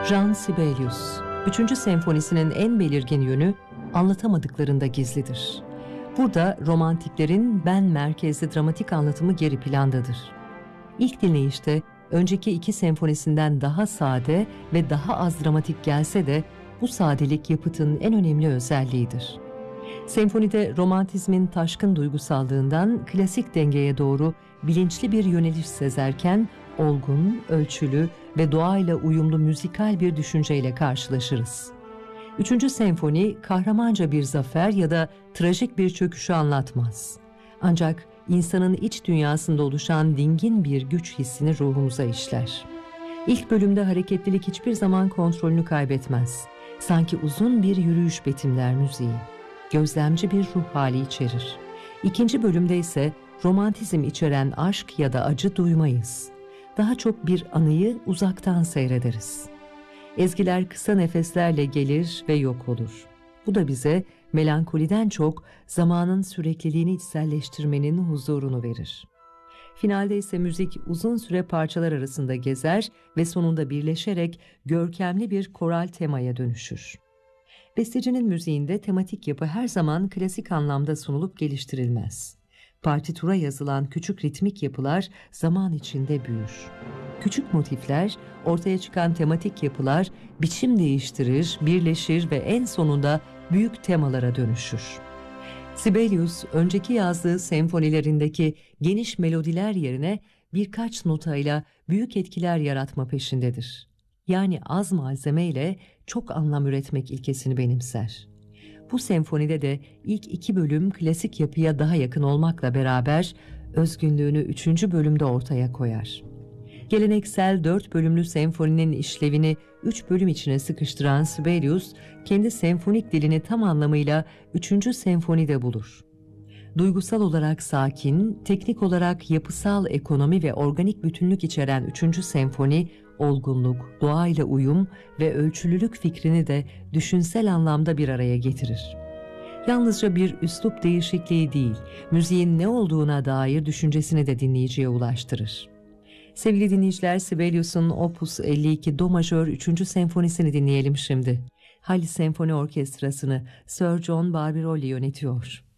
Jean Sibelius, 3. senfonisinin en belirgin yönü anlatamadıklarında gizlidir. Burada romantiklerin ben merkezli dramatik anlatımı geri plandadır. İlk dinleyişte önceki 2 senfonisinden daha sade ve daha az dramatik gelse de bu sadelik yapıtın en önemli özelliğidir. Senfonide romantizmin taşkın duygusallığından klasik dengeye doğru bilinçli bir yöneliş sezerken olgun, ölçülü ve doğayla uyumlu müzikal bir düşünceyle karşılaşırız. 3. senfoni kahramanca bir zafer ya da trajik bir çöküşü anlatmaz. Ancak insanın iç dünyasında oluşan dingin bir güç hissini ruhumuza işler. İlk bölümde hareketlilik hiçbir zaman kontrolünü kaybetmez. Sanki uzun bir yürüyüş betimler müziği. Gözlemci bir ruh hali içerir. İkinci bölümde ise romantizm içeren aşk ya da acı duymayız. Daha çok bir anıyı uzaktan seyrederiz. Ezgiler kısa nefeslerle gelir ve yok olur. Bu da bize melankoliden çok zamanın sürekliliğini içselleştirmenin huzurunu verir. Finalde ise müzik uzun süre parçalar arasında gezer ve sonunda birleşerek görkemli bir koral temaya dönüşür. Bestecinin müziğinde tematik yapı her zaman klasik anlamda sunulup geliştirilmez. Partitura yazılan küçük ritmik yapılar zaman içinde büyür. Küçük motifler, ortaya çıkan tematik yapılar biçim değiştirir, birleşir ve en sonunda büyük temalara dönüşür. Sibelius, önceki yazdığı senfonilerindeki geniş melodiler yerine birkaç notayla büyük etkiler yaratma peşindedir. Yani az malzemeyle çok anlam üretmek ilkesini benimser. Bu senfonide de ilk 2 bölüm klasik yapıya daha yakın olmakla beraber özgünlüğünü 3. bölümde ortaya koyar. Geleneksel 4 bölümlü senfoninin işlevini 3 bölüm içine sıkıştıran Sibelius, kendi senfonik dilini tam anlamıyla 3. senfonide bulur. Duygusal olarak sakin, teknik olarak yapısal ekonomi ve organik bütünlük içeren 3. senfoni, olgunluk, doğayla uyum ve ölçülülük fikrini de düşünsel anlamda bir araya getirir. Yalnızca bir üslup değişikliği değil, müziğin ne olduğuna dair düşüncesini de dinleyiciye ulaştırır. Sevgili dinleyiciler, Sibelius'un Opus 52 Do majör 3. senfonisini dinleyelim şimdi. Halle Senfoni Orkestrası'nı Sir John Barbirolli yönetiyor.